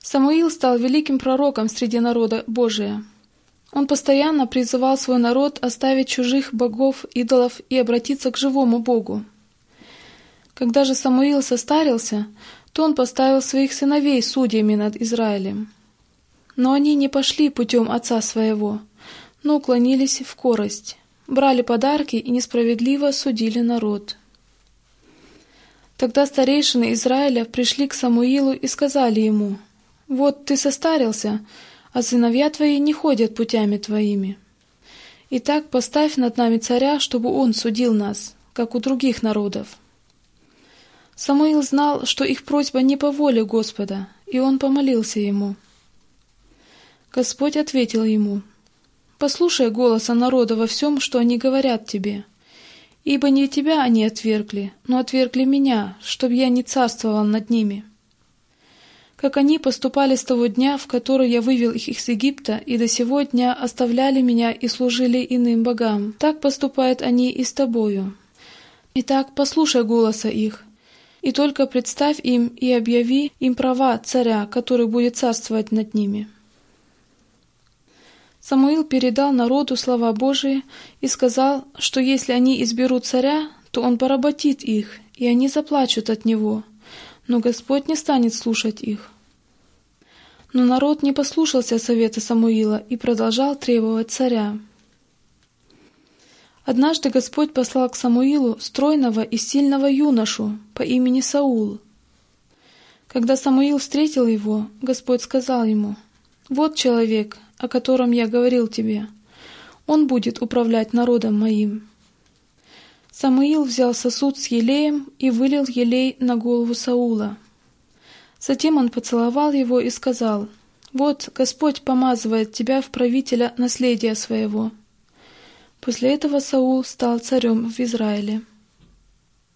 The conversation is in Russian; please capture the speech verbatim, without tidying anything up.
Самуил стал великим пророком среди народа Божия. Он постоянно призывал свой народ оставить чужих богов, идолов и обратиться к живому Богу. Когда же Самуил состарился, то он поставил своих сыновей судьями над Израилем. Но они не пошли путем отца своего, но уклонились в корость, брали подарки и несправедливо судили народ. Тогда старейшины Израиля пришли к Самуилу и сказали ему: «Вот ты состарился, а сыновья твои не ходят путями твоими. Итак, поставь над нами царя, чтобы он судил нас, как у других народов». Самуил знал, что их просьба не по воле Господа, и он помолился ему. Господь ответил ему: «Послушай голоса народа во всем, что они говорят тебе, ибо не тебя они отвергли, но отвергли меня, чтоб я не царствовал над ними. Как они поступали с того дня, в который я вывел их из Египта, и до сего дня оставляли меня и служили иным богам, так поступают они и с тобою. Итак, послушай голоса их, и только представь им и объяви им права царя, который будет царствовать над ними». Самуил передал народу слова Божии и сказал, что если они изберут царя, то он поработит их, и они заплачут от него, но Господь не станет слушать их. Но народ не послушался совета Самуила и продолжал требовать царя. Однажды Господь послал к Самуилу стройного и сильного юношу по имени Саул. Когда Самуил встретил его, Господь сказал ему: «Вот человек, о котором я говорил тебе. Он будет управлять народом моим». Самуил взял сосуд с елеем и вылил елей на голову Саула. Затем он поцеловал его и сказал: «Вот Господь помазывает тебя в правителя наследия своего». После этого Саул стал царем в Израиле.